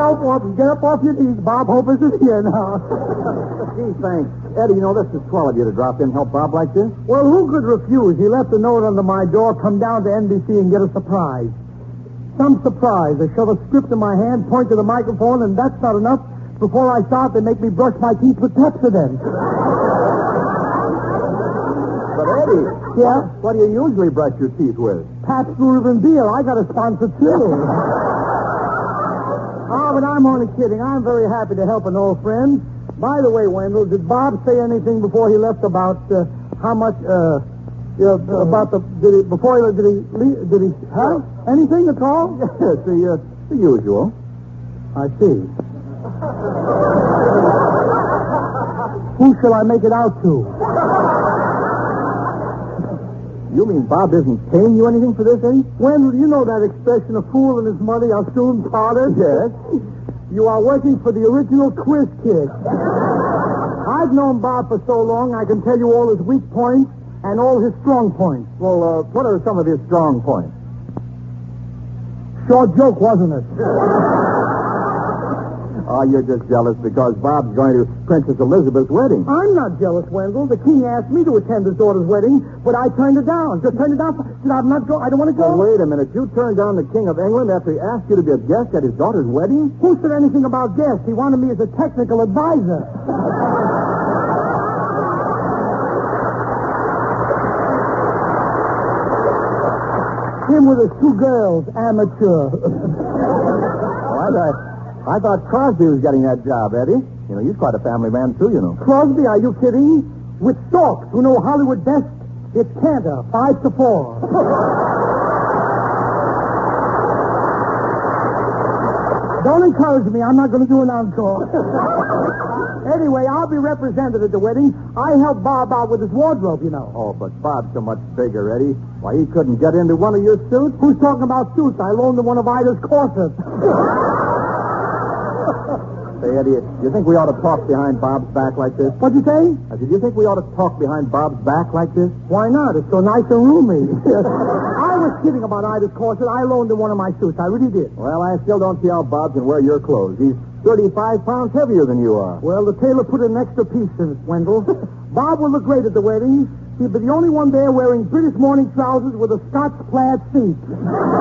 Get up off your knees, Bob. Hope isn't here now. Gee, thanks. Eddie, this is swell of you to drop in and help Bob like this. Well, who could refuse? He left a note under my door, come down to NBC and get a surprise. Some surprise. They shove a script in my hand, point to the microphone, and that's not enough. Before I start, they make me brush my teeth with Pepsodent. But, Eddie. Yeah? What do you usually brush your teeth with? Pabst Blue Ribbon beer. I got a sponsor, too. But I'm only kidding. I'm very happy to help an old friend. By the way, Wendell, did Bob say anything before he left about how much, about the, did he have anything at all? Yes, the usual. I see. Who shall I make it out to? You mean Bob isn't paying you anything for this, Eddie? Wendell, you know that expression, a fool and his money are soon parted? Yes. You are working for the original Quiz Kid. I've known Bob for so long, I can tell you all his weak points and all his strong points. Well, what are some of his strong points? Short joke, wasn't it? Oh, you're just jealous because Bob's going to Princess Elizabeth's wedding. I'm not jealous, Wendell. The king asked me to attend his daughter's wedding, but I turned it down. Just turned it down. Said I'm not go. I don't want to go. Well, wait a minute. You turned down the King of England after he asked you to be a guest at his daughter's wedding? Who said anything about guests? He wanted me as a technical advisor. Him with his two girls, amateur. I thought Crosby was getting that job, Eddie. He's quite a family man, too, Crosby, are you kidding? With Storks, who know Hollywood best, it's Cantor, 5-4. Don't encourage me. I'm not going to do an encore. Anyway, I'll be represented at the wedding. I helped Bob out with his wardrobe, Oh, but Bob's so much bigger, Eddie. Why, he couldn't get into one of your suits. Who's talking about suits? I loaned him one of Ida's corsets. Say, Eddie, do you think we ought to talk behind Bob's back like this? What'd you say? I said, do you think we ought to talk behind Bob's back like this? Why not? It's so nice and roomy. I was kidding about Ida's corset. I loaned him one of my suits. I really did. Well, I still don't see how Bob can wear your clothes. He's 35 pounds heavier than you are. Well, the tailor put an extra piece in it, Wendell. Bob will look great at the wedding. He'll be the only one there wearing British morning trousers with a Scotch plaid seat.